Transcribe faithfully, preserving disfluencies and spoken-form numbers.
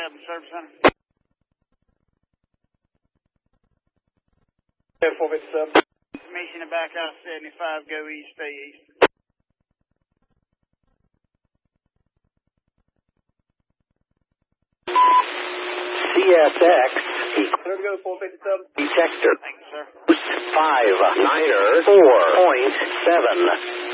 seven, Service Center. four fifty-seven. Mission to back out seventy-five, go east, stay east. C S X, There we go, four fifty-seven. detector. Thank you, sir. Five, niner, four point seven.